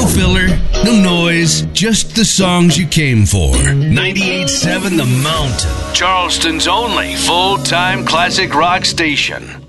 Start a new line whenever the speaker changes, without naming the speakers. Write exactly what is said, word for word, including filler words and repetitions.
filler, no noise, just the songs you came for. ninety-eight point seven The Mountain, Charleston's only full-time classic rock station.